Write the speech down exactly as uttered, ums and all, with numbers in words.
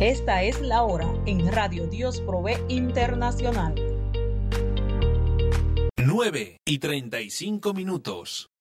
Esta es la hora en Radio Dios Provee Internacional. nueve y treinta y cinco minutos.